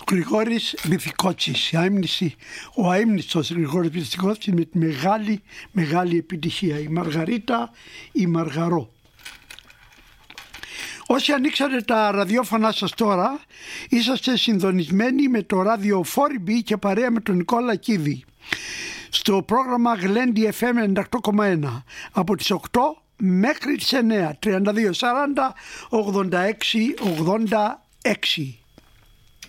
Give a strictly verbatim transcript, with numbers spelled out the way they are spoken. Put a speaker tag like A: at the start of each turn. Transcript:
A: Γρηγόρης Μυθικότσης, ο αείμνηστος Γρηγόρης Μυθικότσης με τη μεγάλη, μεγάλη επιτυχία. Η Μαργαρίτα, η Μαργαρό. Όσοι ανοίξατε τα ραδιόφωνά σας τώρα, είσαστε συντονισμένοι με το ράδιο Φόριμπι και παρέα με τον Νικόλα Κίδη στο πρόγραμμα Γλέντι εφ εμ ενενήντα οκτώ κόμμα ένα από τις οκτώ μέχρι τις εννέα, τριάντα δύο σαράντα ογδόντα έξι ογδόντα έξι.